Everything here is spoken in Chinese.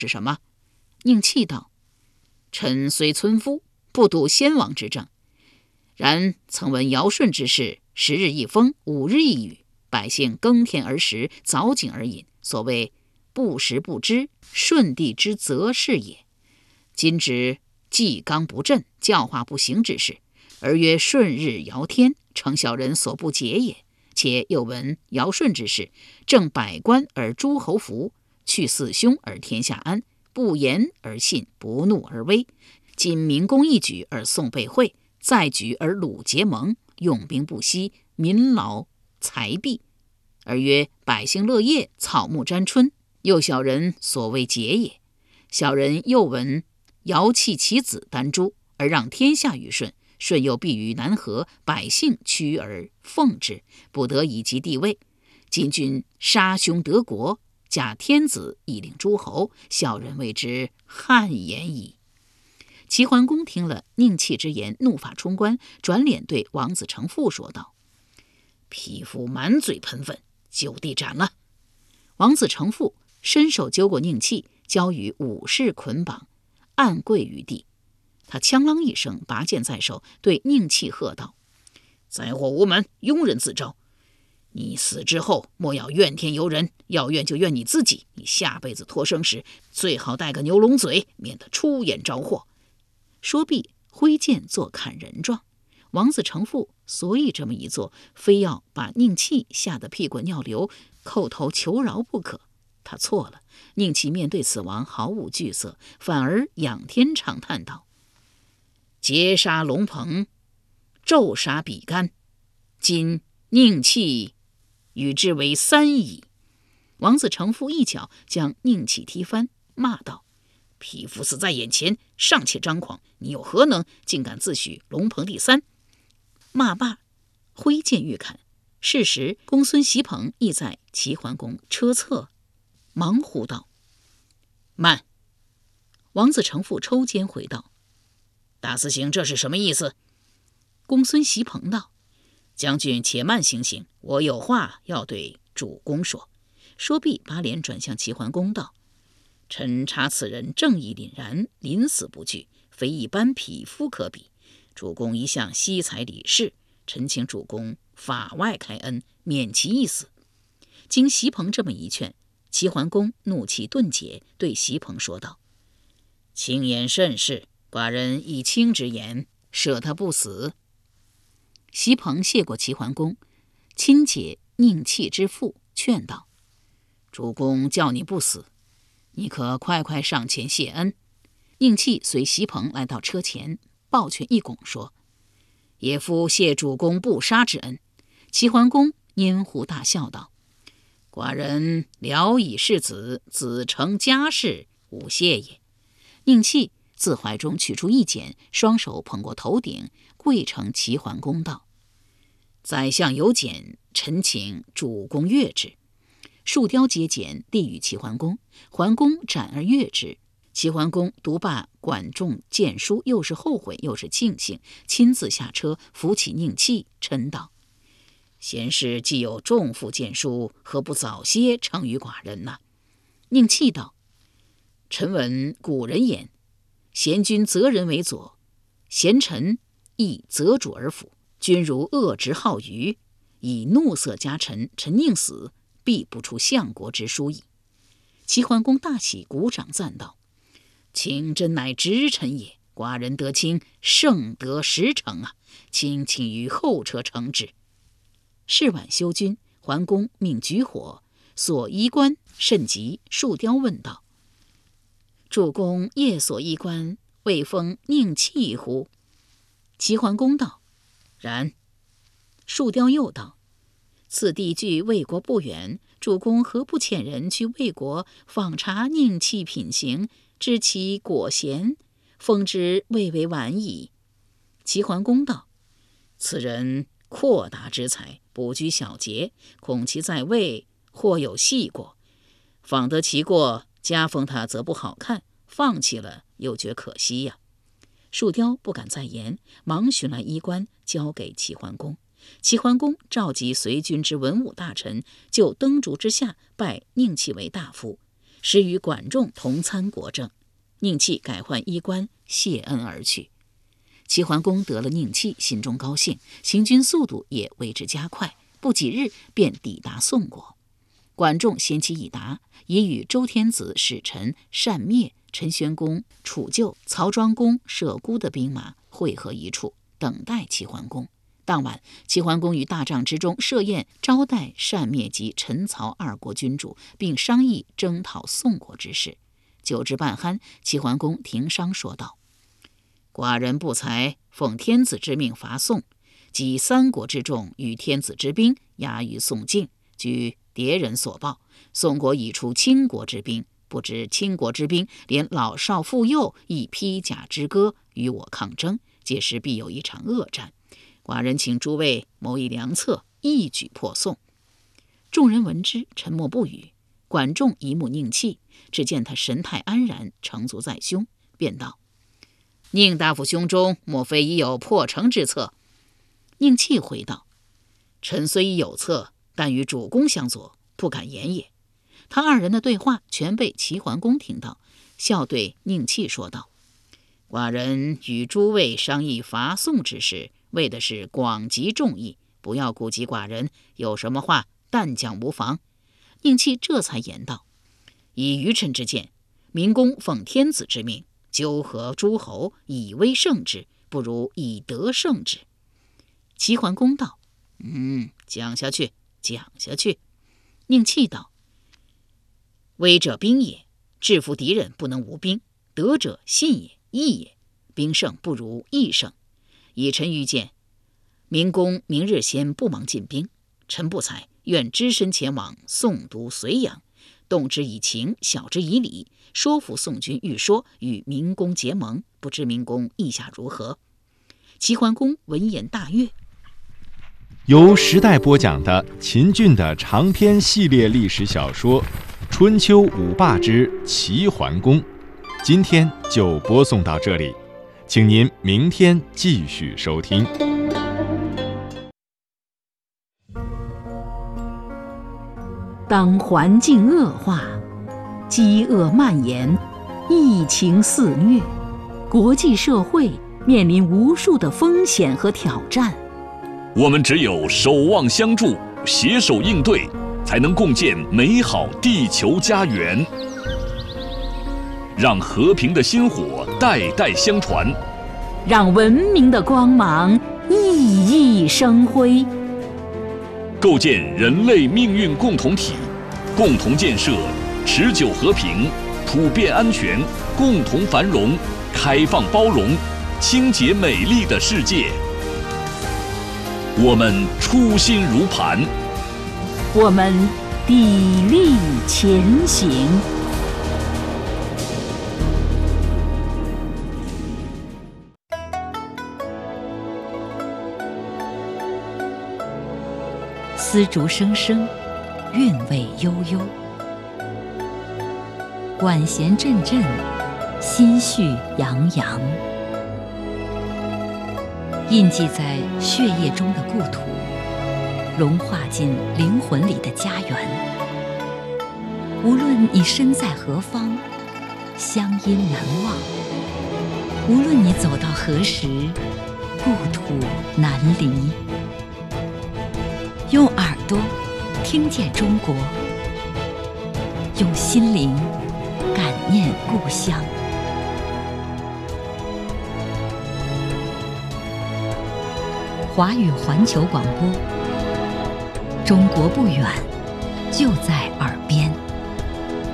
是什么？宁弃道：臣虽村夫，不睹先王之政，然曾闻尧舜之事，10日一风，5日一雨，百姓耕田而食，凿井而饮，所谓不时不知，舜帝之责是也。今指纪纲不振，教化不行之事，而曰顺日尧天，诚小人所不解也。且又闻尧舜之事，正百官而诸侯服，去四凶而天下安，不言而信，不怒而威。今民公一举而宋被会，再举而鲁结盟，用兵不息，民劳财弊，而曰百姓乐业，草木沾春，又小人所谓解也。小人又闻尧弃其子丹朱，而让天下于舜，舜又避于南河，百姓趋而奉之，不得以其地位。今君杀兄得国，假天子以令诸侯，小人谓之汉言矣。齐桓公听了宁弃之言，怒发冲冠，转脸对王子成父说道：匹夫满嘴喷粪，就地斩了。王子成父伸手揪过宁弃，交与武士捆绑，按跪于地。他枪啷一声，拔剑在手，对宁弃喝道：灾祸无门，庸人自招。你死之后，莫要怨天尤人，要怨就怨你自己。你下辈子托生时，最好带个牛龙嘴，免得出眼招祸。说毕，挥剑作砍人状。王子成父所以这么一做，非要把宁弃吓得屁滚尿流，叩头求饶不可。他错了。宁弃面对死亡毫无惧色，反而仰天长叹道：劫杀龙鹏，骤杀比干，今宁弃与之为3矣。王子成父一脚将宁弃踢翻，骂道：匹夫死在眼前，尚且张狂，你有何能，竟敢自诩龙鹏第3？骂罢，挥剑欲砍。是时公孙袭彭亦在齐桓公车侧，忙呼道：慢！王子成父抽肩回道：大司行这是什么意思？公孙袭彭道：将军且慢行行，我有话要对主公说。说毕，把脸转向齐桓公道：臣察此人正义凛然，临死不惧，非一般匹夫可比。主公一向惜才礼士，臣请主公法外开恩，免其一死。经袭彭这么一劝，齐桓公怒气顿解，对袭彭说道：卿言甚是，寡人以卿之言，赦他不死。袭彭谢过齐桓公，亲解宁弃之父，劝道：主公叫你不死，你可快快上前谢恩。宁弃随袭彭来到车前，抱拳一拱，说：野夫谢主公不杀之恩。齐桓公拈胡大笑道：寡人聊以事子，子承家事，勿谢也。宁弃自怀中取出一剪，双手捧过头顶，跪承齐桓公道：宰相有剪，臣请主公阅之。树雕接剪，递与齐桓公，桓公斩而阅之。齐桓公读罢管仲谏书，又是后悔又是庆幸，亲自下车扶起宁弃，嗔道：贤士既有重负谏书，何不早些呈与寡人呢？宁弃道：臣闻古人言，贤君择人为左，贤臣亦择主而辅。君如恶直好愚，以怒色加臣，臣宁死，必不出相国之书矣。齐桓公大喜，鼓掌赞道：卿真乃直臣也，寡人得卿圣德10成啊！卿请于后车承之。是晚休军，桓公命举火，所衣冠甚急。树雕问道：主公夜所衣冠，未封宁弃乎？齐桓公道：然。树雕又道：此地距魏国不远，主公何不遣人去魏国访查宁弃品行，知其果贤，封之未为晚矣。齐桓公道：此人阔达之才，不拘小节，恐其在魏或有细过，访得其过，加封他则不好看，放弃了又觉可惜呀。树雕不敢再言，忙寻来衣冠，交给齐桓公。齐桓公召集随军之文武大臣，就灯烛之下拜宁弃为大夫。 时与管仲同参国政，宁戚改换衣冠，谢恩而去。齐桓公得了宁戚，心中高兴，行军速度也为之加快，不几日便抵达宋国。管仲先期已达，也与周天子使臣单灭、陈宣公、楚旧、曹庄公、舍孤的兵马会合一处，等待齐桓公。当晚，齐桓公于大帐之中设宴，招待单灭及陈曹二国君主，并商议征讨宋国之事。酒至半酣，齐桓公停商说道：“寡人不才，奉天子之命伐宋，集三国之众与天子之兵，压于宋境，据敌人所报，宋国已出倾国之兵，不知倾国之兵连老少妇幼亦披甲之歌与我抗争，届时必有一场恶战。寡人请诸位谋一良策，一举破宋。”众人闻之，沉默不语。管仲一目宁戚，只见他神态安然，成足在胸，便道：“宁大夫胸中莫非已有破城之策？”宁戚回道：“臣虽已有策，但与主公相左，不敢言也。”他二人的对话全被齐桓公听到，笑对宁戚说道：“寡人与诸位商议伐宋之事，为的是广集众议，不要顾及寡人，有什么话但讲无妨。”宁戚这才言道：“以愚臣之见，明公奉天子之命，纠合诸侯，以威胜之，不如以德胜之。”齐桓公道：“讲下去，讲下去。”宁戚道：“威者兵也，制服敌人不能无兵；德者信也，义也。兵胜不如义胜。以臣愚见，明公明日先不忙进兵，臣不才，愿只身前往宋都睢阳，动之以情，晓之以理，说服宋军欲说与明公结盟，不知明公意下如何？”齐桓公闻言大悦。 由时代播讲的秦俊的长篇系列历史小说《春秋五霸之齐桓公》，今天就播送到这里，请您明天继续收听。 当环境恶化，饥饿蔓延，疫情肆虐，国际社会面临无数的风险和挑战。 我们只有守望相助，携手应对，才能共建美好地球家园，让和平的薪火代代相传， 让文明的光芒熠熠生辉， 构建人类命运共同体，共同建设持久和平、普遍安全、共同繁荣、开放包容、清洁美丽的世界。我们初心如磐， 我们砥砺前行。丝竹声声，韵味悠悠；管弦阵阵，心绪洋洋。印记在血液中的故土，融化进灵魂里的家园。无论你身在何方，乡音难忘；无论你走到何时，故土难离。用耳朵听见中国，用心灵感念故乡。华语环球广播，中国不远，就在耳